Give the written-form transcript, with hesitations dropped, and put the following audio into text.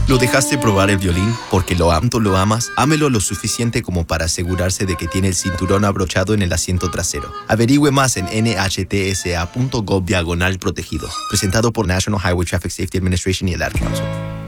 ¿Lo dejaste probar el violín? Porque lo amas. Ámelo lo suficiente como para asegurarse de que tiene el cinturón abrochado en el asiento trasero. Averigüe más en nhtsa.gov/protegidos. Presentado por National Highway Traffic Safety Administration y el Ad Council.